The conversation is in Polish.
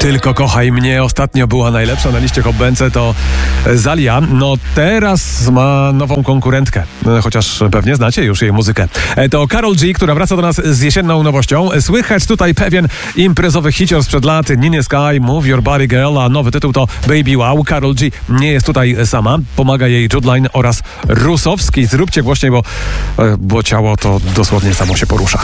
Tylko kochaj mnie ostatnio była najlepsza na liście Hot Bence, to Zalia. No teraz ma nową konkurentkę, chociaż pewnie znacie już jej muzykę. To Karol G, która wraca do nas z jesienną nowością. Słychać tutaj pewien imprezowy hicior sprzed lat, Ninja Sky, Move Your Body Girl, a nowy tytuł to Baby Wow. Karol G nie jest tutaj sama, pomaga jej Judline oraz Rusowski. Zróbcie głośniej, bo ciało to dosłownie samo się porusza.